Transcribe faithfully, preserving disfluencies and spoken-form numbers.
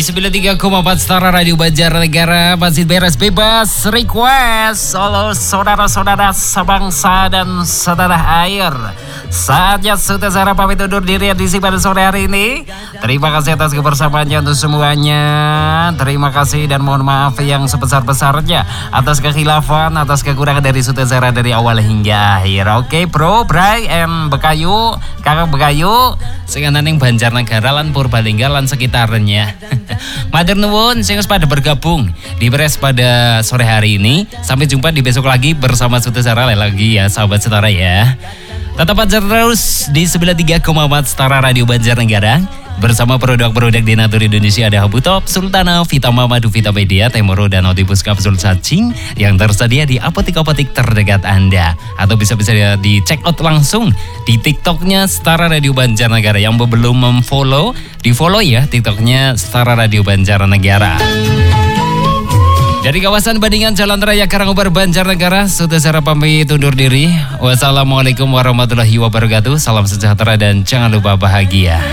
sembilan puluh tiga koma empat Setara Radio Banjarnegara, masih beres bebas request. Halo saudara-saudara sebangsa dan setanah air, saatnya Suta Zara pamit undur diri edisi pada sore hari ini. Terima kasih atas kebersamaannya untuk semuanya. Terima kasih dan mohon maaf yang sebesar-besarnya atas kekhilafan, atas kekurangan dari Suta Zara dari awal hingga akhir. Oke bro, Bray, and Bekayu, kakak Bekayu, sehingga yang Banjarnegara lan Purbalingga lan sekitarnya. Matur nuwun sing pada bergabung di Beres pada sore hari ini. Sampai jumpa di besok lagi bersama Suta Zara lagi ya sahabat setara ya. Tetap aja terus di sembilan puluh tiga koma empat Setara Radio Banjarnegara. Bersama produk-produk di Natur Indonesia ada Habu Top, Sultana, Vita Madu, Vita Media, Temoro, dan Otibus Kapsul Cacing yang tersedia di apotik-apotik terdekat Anda. Atau bisa-bisa di check out langsung di TikToknya Setara Radio Banjarnegara. Yang belum memfollow, di follow ya TikToknya Setara Radio Banjarnegara. Dari kawasan Bandingan Jalan Raya Karangkobar Banjarnegara, Suta Zara pamit undur diri. Wassalamualaikum warahmatullahi wabarakatuh. Salam sejahtera dan jangan lupa bahagia.